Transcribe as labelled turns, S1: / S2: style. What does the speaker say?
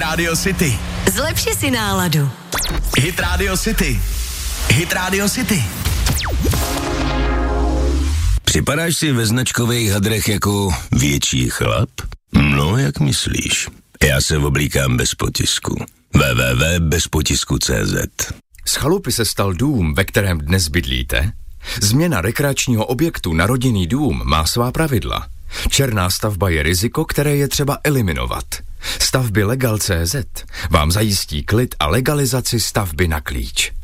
S1: Radio City.
S2: Zlepši si náladu.
S1: Hit Radio City. Hit Radio City.
S3: Připadáš si ve značkových hadrech jako větší chlap? No, jak myslíš? Já se oblíkám bez potisku. www.bezpotisku.cz.
S4: Z chalupy se stal dům, ve kterém dnes bydlíte? Změna rekreačního objektu na rodinný dům má svá pravidla. Černá stavba je riziko, které je třeba eliminovat. Stavby Legal.cz vám zajistí klid a legalizaci stavby na klíč.